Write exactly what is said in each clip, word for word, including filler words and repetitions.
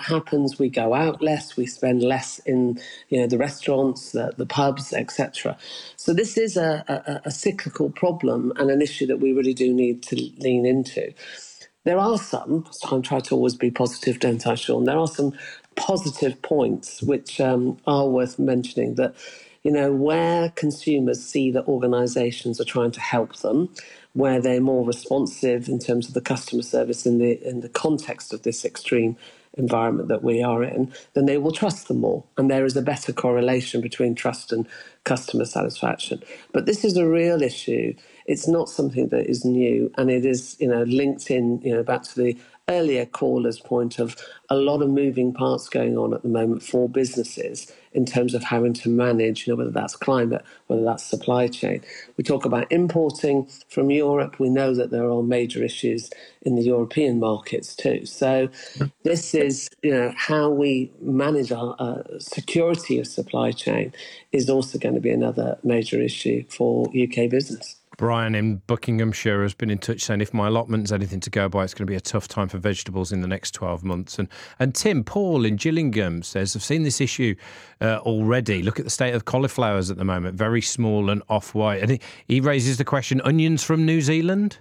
happens? We go out less, we spend less in, you know, the restaurants, the, the pubs, et cetera. So this is a, a, a cyclical problem and an issue that we really do need to lean into. There are some, so I try to always be positive, don't I, Sean? There are some positive points which um, are worth mentioning, that, you know, where consumers see that organisations are trying to help them, where they're more responsive in terms of the customer service in the in the context of this extreme environment that we are in, then they will trust them more. And there is a better correlation between trust and customer satisfaction. But this is a real issue. It's not something that is new, and it is, you know, linked in, you know, back to the earlier caller's point of a lot of moving parts going on at the moment for businesses in terms of having to manage, you know, whether that's climate, whether that's supply chain. We talk about importing from Europe. We know that there are major issues in the European markets too. So this is, you know, how we manage our uh, security of supply chain is also going to be another major issue for U K business. Brian in Buckinghamshire has been in touch saying if my allotment's anything to go by, it's going to be a tough time for vegetables in the next twelve months. And and Tim, Paul in Gillingham says, I've seen this issue uh, already. Look at the state of cauliflowers at the moment, very small and off-white. And he, he raises the question, onions from New Zealand?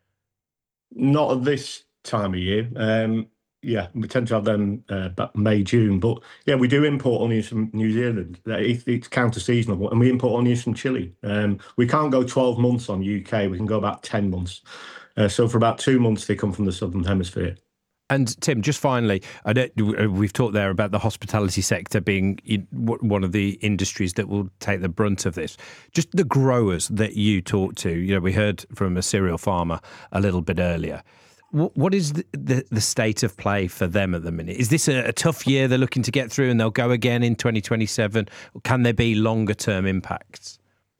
Not at this time of year. Um, yeah, we tend to have them uh, about May, June. But yeah, we do import onions from New Zealand. It, it's counter-seasonal, and we import onions from Chile. Um, we can't go twelve months on U K. We can go about ten months. Uh, so for about two months, they come from the Southern Hemisphere. And Tim, just finally, I don't, we've talked there about the hospitality sector being one of the industries that will take the brunt of this. Just the growers that you talk to, you know, we heard from a cereal farmer a little bit earlier. What is the, the, the state of play for them at the minute? Is this a, a tough year they're looking to get through and they'll go again in twenty twenty-seven? Can there be longer term impacts?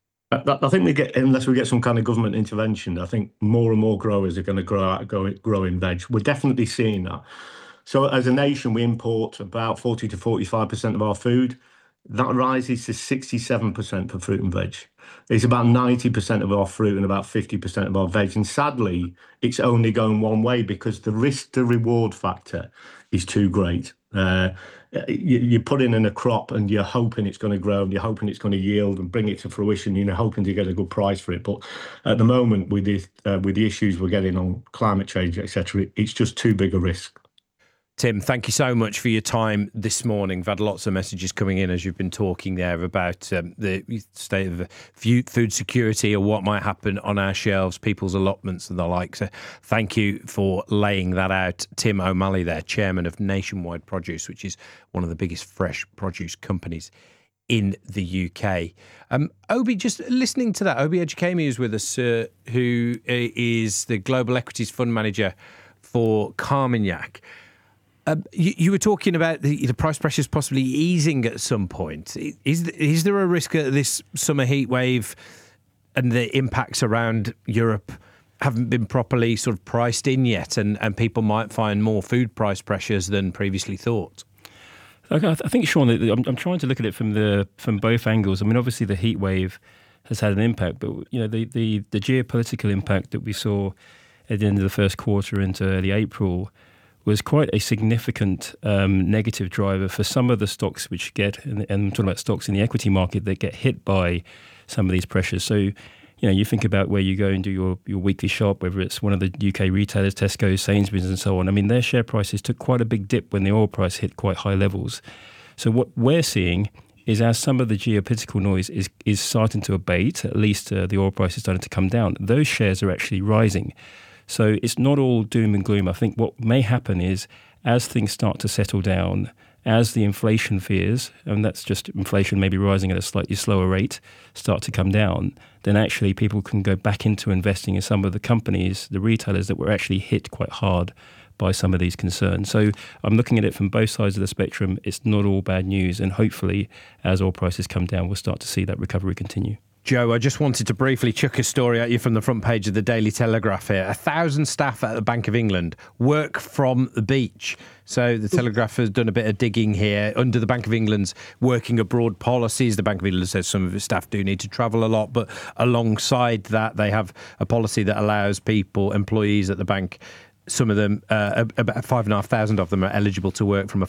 I, I think we get, unless we get some kind of government intervention, I think more and more growers are going to grow out, grow, grow in veg. We're definitely seeing that. So as a nation, we import about forty to forty-five percent of our food. That rises to sixty-seven percent for fruit and veg. It's about ninety percent of our fruit and about fifty percent of our veg. And sadly, it's only going one way because the risk to reward factor is too great. Uh, you, you put in a crop and you're hoping it's going to grow and you're hoping it's going to yield and bring it to fruition. You're hoping to get a good price for it. But at the moment, with the, uh, with the issues we're getting on climate change, et cetera, it's just too big a risk. Tim, thank you so much for your time this morning. We've had lots of messages coming in as you've been talking there about um, the state of food security or what might happen on our shelves, people's allotments and the like. So thank you for laying that out. Tim O'Malley there, chairman of Nationwide Produce, which is one of the biggest fresh produce companies in the U K. Um, Obi, just listening to that, Obi Ejikemi is with us, uh, who is the Global Equities Fund Manager for Carmignac. Uh, you, you were talking about the, the price pressures possibly easing at some point. Is is there a risk that this summer heat wave and the impacts around Europe haven't been properly sort of priced in yet, and, and people might find more food price pressures than previously thought? Okay, I think, Sean, I'm, I'm trying to look at it from the from both angles. I mean, obviously the heat wave has had an impact, but you know the the, the geopolitical impact that we saw at the end of the first quarter into early April was quite a significant um, negative driver for some of the stocks which get, and, and I'm talking about stocks in the equity market that get hit by some of these pressures. So, you know, you think about where you go and do your, your weekly shop, whether it's one of the U K retailers, Tesco, Sainsbury's and so on. I mean, their share prices took quite a big dip when the oil price hit quite high levels. So what we're seeing is as some of the geopolitical noise is, is starting to abate, at least uh, the oil price is starting to come down, those shares are actually rising. So it's not all doom and gloom. I think what may happen is as things start to settle down, as the inflation fears, and that's just inflation maybe rising at a slightly slower rate, start to come down, then actually people can go back into investing in some of the companies, the retailers that were actually hit quite hard by some of these concerns. So I'm looking at it from both sides of the spectrum. It's not all bad news. And hopefully, as oil prices come down, we'll start to see that recovery continue. Joe, I just wanted to briefly chuck a story at you from the front page of the Daily Telegraph here. A thousand staff at the Bank of England work from the beach. So the Telegraph has done a bit of digging here. Under the Bank of England's working abroad policies, the Bank of England says some of its staff do need to travel a lot, but alongside that, they have a policy that allows people, employees at the bank, some of them, uh, about five and a half thousand of them are eligible to work from a